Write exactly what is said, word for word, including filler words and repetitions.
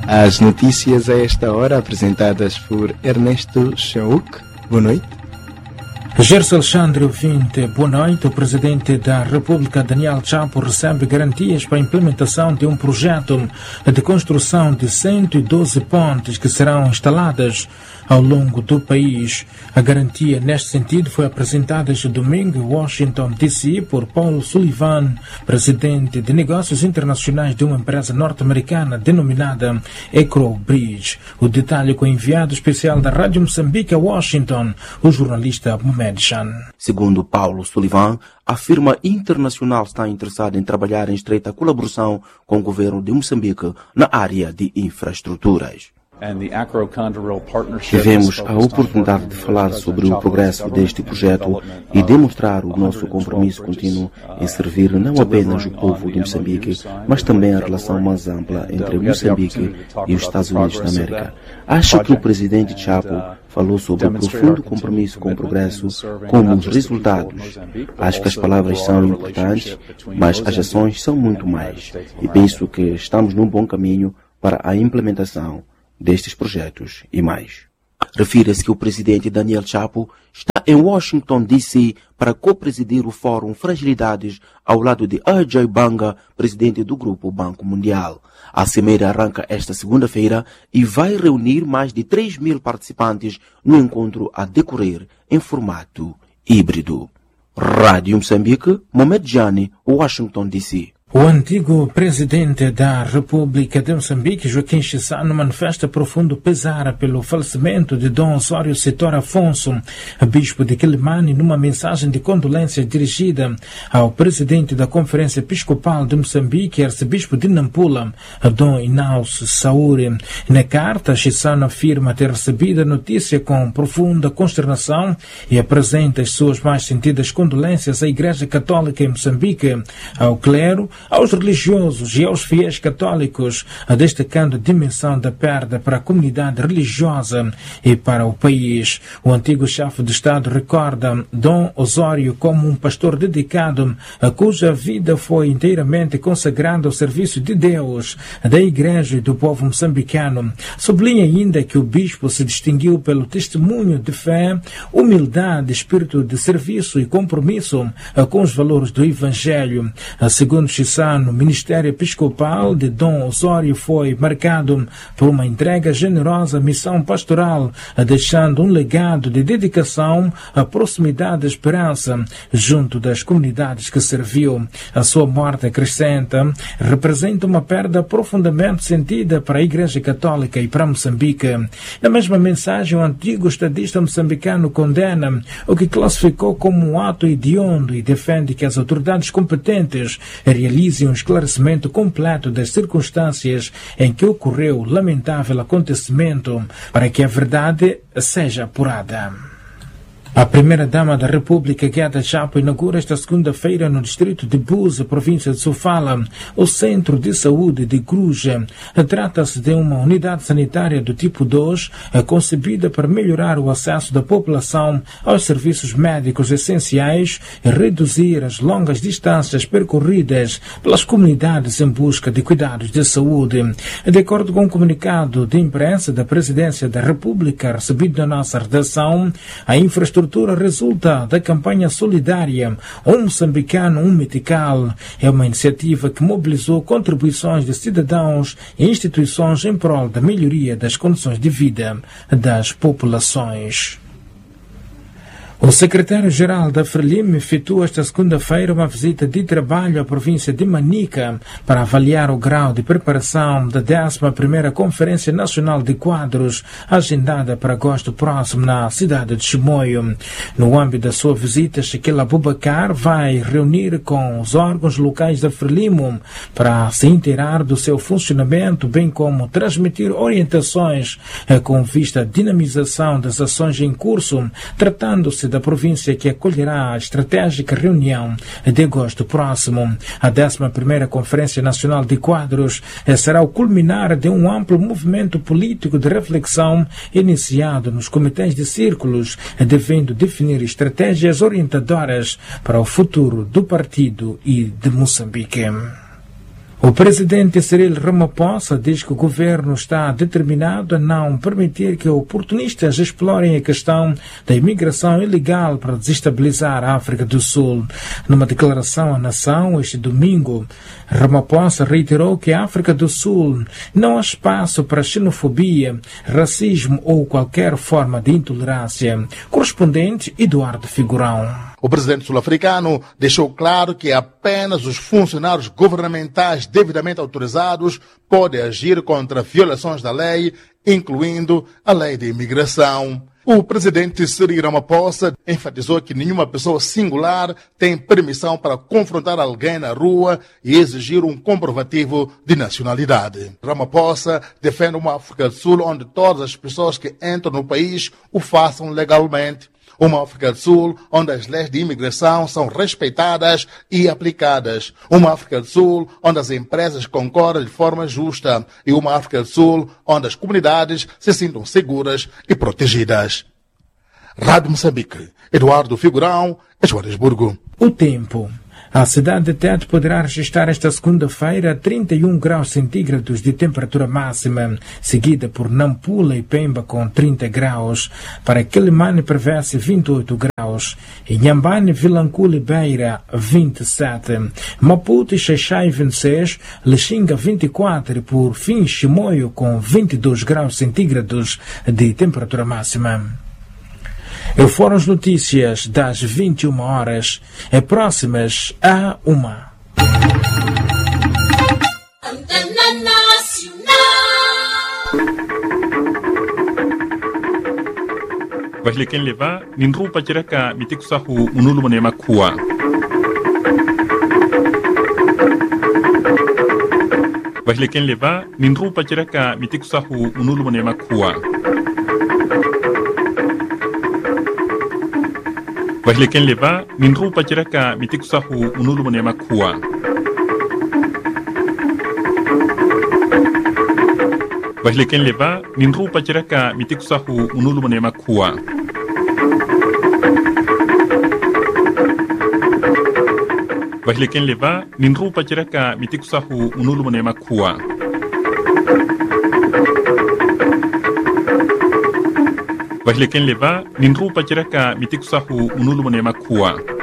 As notícias a esta hora apresentadas por Ernesto Chauk. Boa noite. Gerson Alexandre, ouvinte, boa noite. O Presidente da República, Daniel Chapo, recebe garantias para a implementação de um projeto de construção de cento e doze pontes que serão instaladas ao longo do país. A garantia neste sentido foi apresentada este domingo em Washington, D C por Paul Sullivan, presidente de negócios internacionais de uma empresa norte-americana denominada EcoBridge. O detalhe com o enviado especial da Rádio Moçambique a Washington, o jornalista Mohamed Chan. Segundo Paulo Sullivan, a firma internacional está interessada em trabalhar em estreita colaboração com o governo de Moçambique na área de infraestruturas. Tivemos a oportunidade de falar sobre o progresso deste projeto e demonstrar o nosso compromisso contínuo em servir não apenas o povo de Moçambique, mas também a relação mais ampla entre Moçambique e os Estados Unidos da América. Acho que o presidente Chapo falou sobre o profundo compromisso com o progresso como os resultados. Acho que as palavras são importantes, mas as ações são muito mais. E penso que estamos num bom caminho para a implementação destes projetos e mais. Refira-se que o presidente Daniel Chapo está em Washington, D C para co-presidir o Fórum Fragilidades ao lado de Ajay Banga, presidente do Grupo Banco Mundial. A cimeira arranca esta segunda-feira e vai reunir mais de três mil participantes no encontro a decorrer em formato híbrido. Rádio Moçambique, Mohamed Jani, Washington, D C. O antigo presidente da República de Moçambique, Joaquim Chissano, manifesta profundo pesar pelo falecimento de Dom Osório Setor Afonso, bispo de Quelimane, numa mensagem de condolência dirigida ao presidente da Conferência Episcopal de Moçambique, arcebispo de Nampula, Dom Inácio Saúre. Na carta, Chissano afirma ter recebido a notícia com profunda consternação e apresenta as suas mais sentidas condolências à Igreja Católica em Moçambique, ao clero, aos religiosos e aos fiéis católicos, destacando a dimensão da perda para a comunidade religiosa e para o país. O antigo chefe de Estado recorda Dom Osório como um pastor dedicado, a cuja vida foi inteiramente consagrada ao serviço de Deus, da Igreja e do povo moçambicano. Sublinha ainda que o bispo se distinguiu pelo testemunho de fé, humildade, espírito de serviço e compromisso com os valores do Evangelho. Segundo Chissano, o ministério episcopal de Dom Osório foi marcado por uma entrega generosa à missão pastoral, deixando um legado de dedicação, à proximidade e esperança junto das comunidades que serviu. A sua morte, acrescenta, representa uma perda profundamente sentida para a Igreja Católica e para Moçambique. Na mesma mensagem, o antigo estadista moçambicano condena o que classificou como um ato hediondo e defende que as autoridades competentes realizem um esclarecimento completo das circunstâncias em que ocorreu o lamentável acontecimento para que a verdade seja apurada. A primeira-dama da República, Gueda Chapo, inaugura esta segunda-feira no distrito de Buza, província de Sofala, o Centro de Saúde de Gruja. Trata-se de uma unidade sanitária do tipo dois, concebida para melhorar o acesso da população aos serviços médicos essenciais e reduzir as longas distâncias percorridas pelas comunidades em busca de cuidados de saúde. De acordo com um comunicado de imprensa da Presidência da República recebido na nossa redação, a infraestrutura resulta da campanha solidária Um Moçambicano, Um Metical. É uma iniciativa que mobilizou contribuições de cidadãos e instituições em prol da melhoria das condições de vida das populações. O secretário-geral da Frelimo efetuou esta segunda-feira uma visita de trabalho à província de Manica para avaliar o grau de preparação da décima primeira Conferência Nacional de Quadros, agendada para agosto próximo na cidade de Chimoio. No âmbito da sua visita, Shaquille Abubakar vai reunir com os órgãos locais da Frelimo para se inteirar do seu funcionamento, bem como transmitir orientações com vista à dinamização das ações em curso, tratando-se da província que acolherá a estratégica reunião de agosto próximo. A décima primeira Conferência Nacional de Quadros será o culminar de um amplo movimento político de reflexão iniciado nos comitês de círculos, devendo definir estratégias orientadoras para o futuro do partido e de Moçambique. O presidente Cyril Ramaphosa diz que o governo está determinado a não permitir que oportunistas explorem a questão da imigração ilegal para desestabilizar a África do Sul. Numa declaração à nação este domingo, Ramaphosa reiterou que a África do Sul não há espaço para xenofobia, racismo ou qualquer forma de intolerância. Correspondente Eduardo Figurão. O presidente sul-africano deixou claro que apenas os funcionários governamentais devidamente autorizados podem agir contra violações da lei, incluindo a lei de imigração. O presidente Cyril Ramaphosa enfatizou que nenhuma pessoa singular tem permissão para confrontar alguém na rua e exigir um comprovativo de nacionalidade. Ramaphosa defende uma África do Sul onde todas as pessoas que entram no país o façam legalmente. Uma África do Sul onde as leis de imigração são respeitadas e aplicadas. Uma África do Sul onde as empresas concorrem de forma justa. E uma África do Sul onde as comunidades se sintam seguras e protegidas. Rádio Moçambique, Eduardo Figurão, Joanesburgo. O tempo. A cidade de Tete poderá registrar esta segunda-feira trinta e um graus centígrados de temperatura máxima, seguida por Nampula e Pemba com trinta graus. Para Quelimane prevê-se vinte e oito graus. Em Nhambane, Vilanculo e Beira, vinte e sete. Maputo e Xaixai, vinte e seis. Lixinga, vinte e quatro. E por fim, Chimoio com vinte e dois graus centígrados de temperatura máxima. Eu foram as notícias das vinte e uma horas, é próximas a uma. Antena Nacional. Vasle quem levar, ninru pachiraka mitikusahu unulu manema kuwa. Vasle quem levar, ninru pachiraka mitikusahu unulu manema kuwa. Vasle quem levar, ninru pachiraka mitikusahu unulu manema kuwa. Vasle quem levar, ninru pachiraka mitikusahu unulu manema kuwa. Vasle quem levar, ninru pachiraka mitikusahu unulu manema kuwa. Vasle quem levar, ninru pachiraka mitikusahu unulu manema kuwa.